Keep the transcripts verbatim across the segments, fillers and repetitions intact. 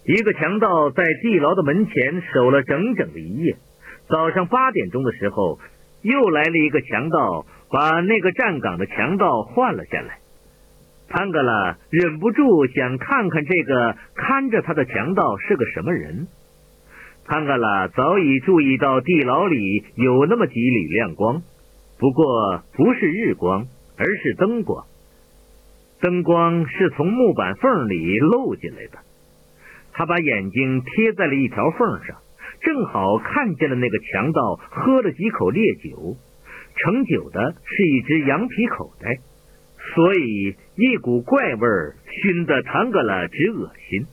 一个强盗在地牢的门前守了整整的一夜。早上八点钟的时候，又来了一个强盗，把那个站岗的强盗换了下来。潘格拉忍不住想看看这个看着他的强盗是个什么人。潘格拉早已注意到地牢里有那么几缕亮光，不过不是日光，而是灯光。灯光是从木板缝里漏进来的。他把眼睛贴在了一条缝上，正好看见了那个强盗喝了几口烈酒，盛酒的是一只羊皮口袋，所以一股怪味熏得唐格拉直恶心。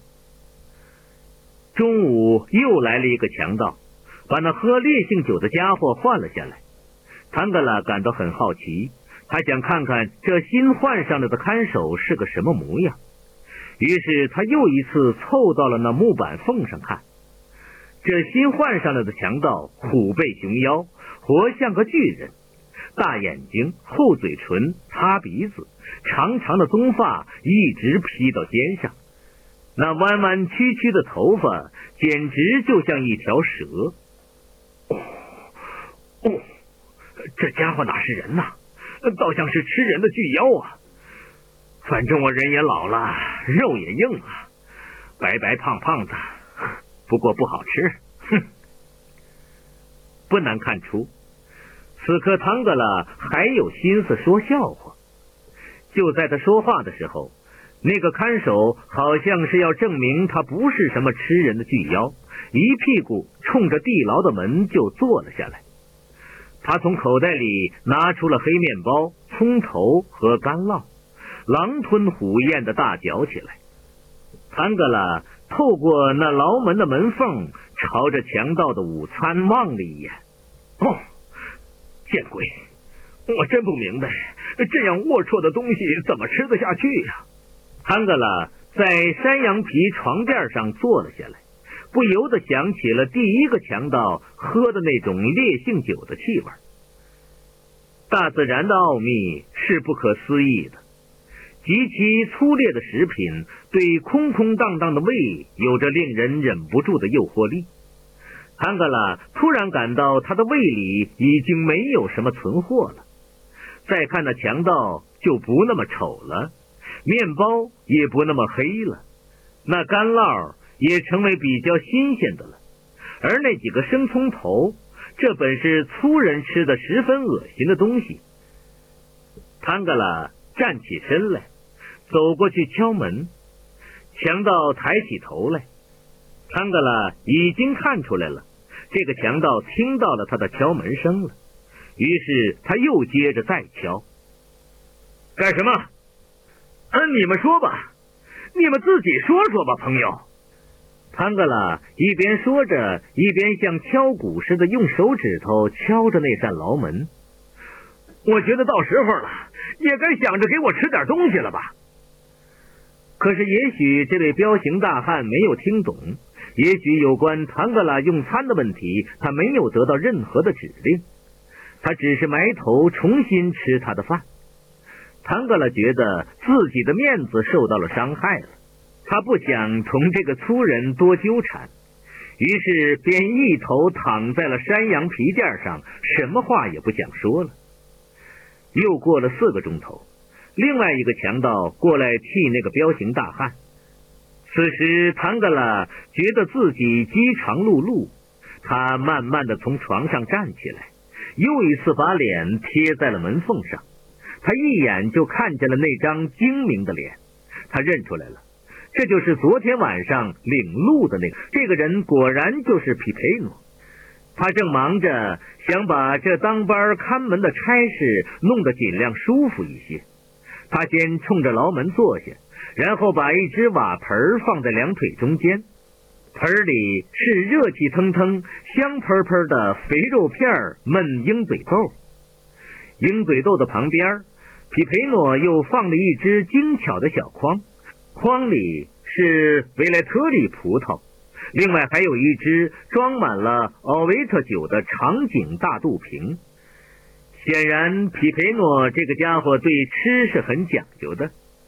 中午又来了一个强盗，把那喝烈性酒的家伙换了下来。唐格拉感到很好奇，他想看看这新换上来的看守是个什么模样。于是他又一次凑到了那木板缝上看。这新换上来的强盗虎背熊腰，活像个巨人，大眼睛，厚嘴唇，塌鼻子，长长的棕发一直披到肩上，那弯弯曲曲的头发简直就像一条蛇。哦，哦，这家伙哪是人呐、啊，倒像是吃人的巨妖啊！反正我人也老了，肉也硬了，白白胖胖的，不过不好吃。哼！不难看出，此刻唐格拉还有心思说笑话。就在他说话的时候，那个看守好像是要证明他不是什么吃人的巨妖，一屁股冲着地牢的门就坐了下来。他从口袋里拿出了黑面包、葱头和干酪，狼吞虎咽的大嚼起来。唐格拉透过那牢门的门缝，朝着强盗的午餐望了一眼。哦，见鬼！我真不明白，这样龌龊的东西怎么吃得下去呀、啊？唐格拉在山羊皮床垫上坐了下来，不由得想起了第一个强盗喝的那种烈性酒的气味。大自然的奥秘是不可思议的，极其粗劣的食品对空空荡荡的胃有着令人忍不住的诱惑力。唐格拉突然感到他的胃里已经没有什么存货了。再看那强盗就不那么丑了，面包也不那么黑了，那干酪也成为比较新鲜的了，而那几个生葱头，这本是粗人吃的十分恶心的东西。唐格拉站起身来，走过去敲门。强盗抬起头来，唐格拉已经看出来了，这个强盗听到了他的敲门声了，于是他又接着再敲。干什么？嗯，你们说吧，你们自己说说吧，朋友。唐格拉一边说着，一边像敲鼓似的用手指头敲着那扇牢门。我觉得到时候了，也该想着给我吃点东西了吧。可是也许这位彪形大汉没有听懂，也许有关唐格拉用餐的问题他没有得到任何的指令，他只是埋头重新吃他的饭。唐格拉觉得自己的面子受到了伤害了，他不想同这个粗人多纠缠，于是便一头躺在了山羊皮垫上，什么话也不想说了。又过了四个钟头，另外一个强盗过来替那个彪形大汉。此时唐格拉觉得自己饥肠辘辘，他慢慢的从床上站起来，又一次把脸贴在了门缝上。他一眼就看见了那张精明的脸，他认出来了，这就是昨天晚上领路的那个，这个人果然就是皮培诺。他正忙着想把这当班看门的差事弄得尽量舒服一些。他先冲着牢门坐下，然后把一只瓦盆放在两腿中间，盆里是热气腾腾、香喷喷的肥肉片焖鹰嘴豆。鹰嘴豆的旁边，皮培诺又放了一只精巧的小筐，筐里是维莱特利葡萄，另外还有一只装满了奥维特酒的长颈大肚瓶。显然皮培诺这个家伙对吃是很讲究的。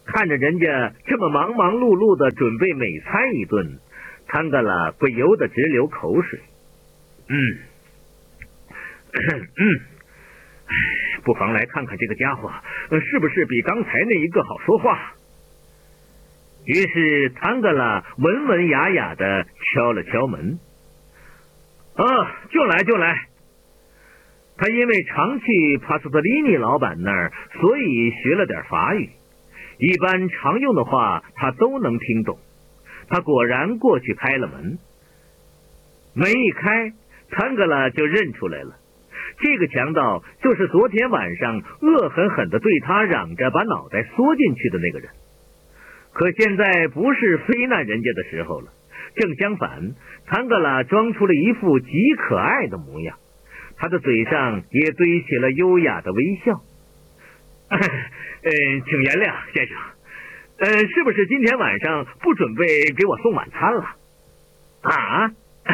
看着人家这么忙忙碌碌的准备美餐一顿，汤格拉不由得直流口水。嗯嗯，不妨来看看这个家伙是不是比刚才那一个好说话。于是汤格拉文文雅雅的敲了敲门。啊，就来就来。他因为常去帕斯特利尼老板那儿，所以学了点法语，一般常用的话他都能听懂。他果然过去开了门，门一开，汤格拉就认出来了，这个强盗就是昨天晚上恶狠狠地对他嚷着把脑袋缩进去的那个人。可现在不是非难人家的时候了，正相反，汤格拉装出了一副极可爱的模样，他的嘴上也堆起了优雅的微笑。呃，请原谅，先生，呃，是不是今天晚上不准备给我送晚餐了？啊？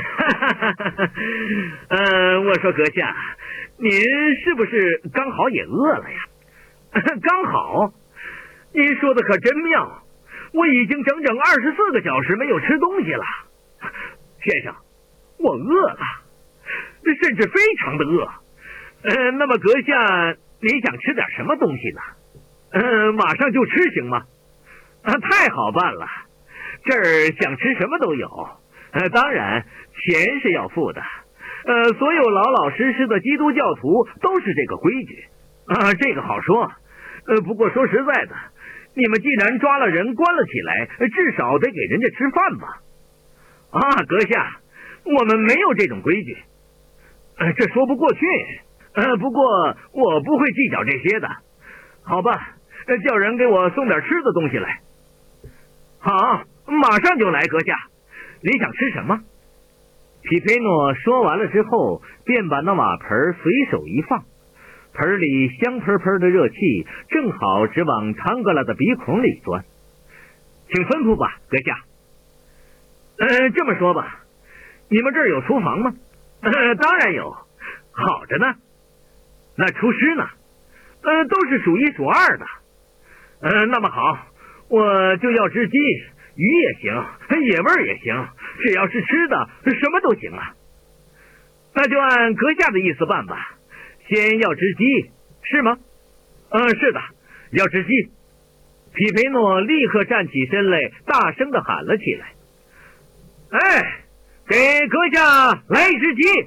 呃，我说阁下，您是不是刚好也饿了呀？刚好？您说的可真妙，我已经整整二十四个小时没有吃东西了。先生，我饿了，甚至非常的饿。呃，那么阁下，您想吃点什么东西呢？呃，马上就吃行吗？啊，太好办了，这儿想吃什么都有。呃，当然钱是要付的。呃，所有老老实实的基督教徒都是这个规矩啊，这个好说。呃，不过说实在的，你们既然抓了人关了起来，至少得给人家吃饭吧？啊，阁下，我们没有这种规矩。呃，这说不过去。呃，不过我不会计较这些的。好吧，呃，叫人给我送点吃的东西来。好，马上就来，阁下。你想吃什么？皮佩诺说完了之后，便把那瓦盆随手一放，盆里香喷喷的热气正好直往汤格拉的鼻孔里钻。请吩咐吧，阁下。呃，这么说吧，你们这儿有厨房吗？呃，当然有，好着呢。那厨师呢？呃，都是数一数二的。呃，那么好，我就要只鸡，鱼也行，野味也行，只要是吃的，什么都行啊。那就按阁下的意思办吧。先要只鸡，是吗？嗯、呃，是的，要只鸡。皮培诺立刻站起身来，大声地喊了起来：“哎，给阁下来一只鸡！”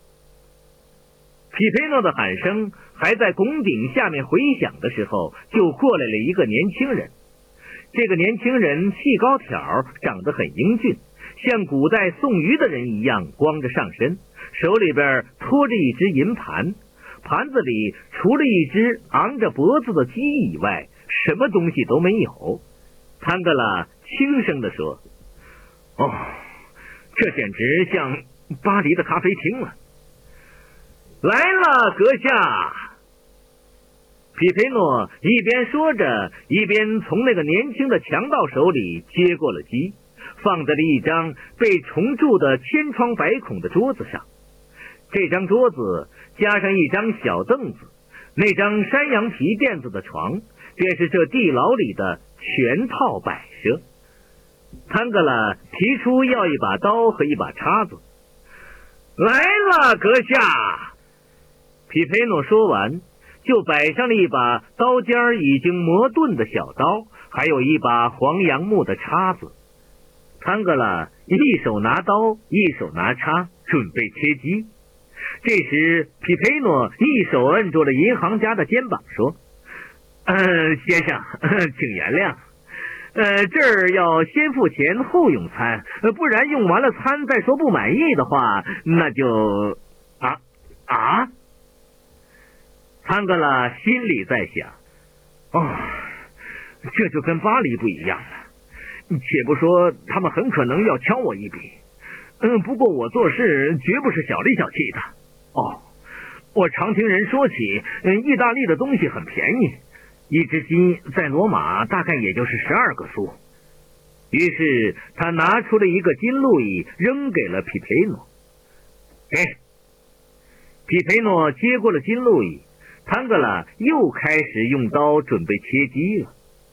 皮培诺的喊声还在拱顶下面回响的时候，就过来了一个年轻人。这个年轻人细高挑，长得很英俊，像古代送鱼的人一样光着上身，手里边托着一只银盘，盘子里除了一只昂着脖子的鸡以外，什么东西都没有。汤格拉轻声地说：“哦，这简直像巴黎的咖啡厅了。”来了，阁下。皮培诺一边说着，一边从那个年轻的强盗手里接过了鸡，放在了一张被重铸的千疮百孔的桌子上。这张桌子加上一张小凳子，那张山羊皮垫子的床，便是这地牢里的全套摆设。汤格拉提出要一把刀和一把叉子。来了，阁下。皮培诺说完，就摆上了一把刀尖已经磨钝的小刀，还有一把黄杨木的叉子。汤格拉一手拿刀，一手拿叉，准备切鸡。这时皮培诺一手摁住了银行家的肩膀，说：“呃，先生，请原谅，呃，这儿要先付钱后用餐，不然用完了餐再说不满意的话，那就……啊啊！”汤格拉心里在想：哦，这就跟巴黎不一样了。且不说他们很可能要敲我一笔，嗯，不过我做事绝不是小里小气的。哦，我常听人说起，嗯，意大利的东西很便宜，一只鸡在罗马大概也就是十二个苏。于是他拿出了一个金路易，扔给了皮培诺。给。皮培诺接过了金路易。汤格拉又开始用刀准备切鸡了。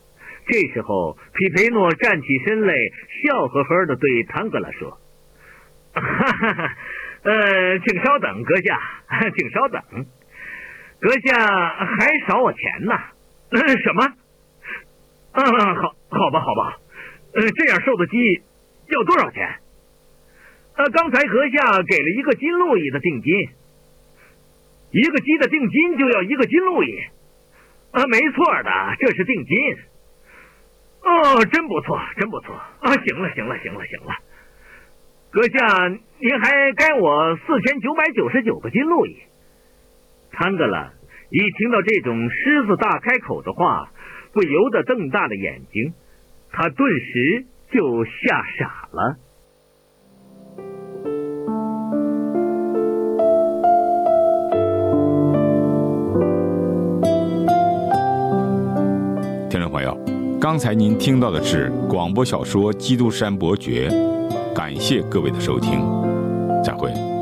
这时候，皮培诺站起身来，笑呵呵地对唐格拉说：“哈哈哈，呃，请稍等，阁下，请稍等，阁下还少我钱呢。呃、什么？啊，好，好吧，好吧，呃，这样瘦的鸡要多少钱？呃，刚才阁下给了一个金路易的定金，一个鸡的定金就要一个金路易。啊，没错的，这是定金。”哦，真不错，真不错啊！行了，行了，行了，行了，阁下，您还该我四千九百九十九个金路易。潘格拉一听到这种狮子大开口的话，不由得瞪大了眼睛，他顿时就吓傻了。 听众朋友，刚才您听到的是广播小说《基督山伯爵》，感谢各位的收听，再会。